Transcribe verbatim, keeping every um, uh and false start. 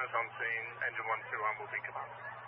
is on scene. Engine one two one will be command.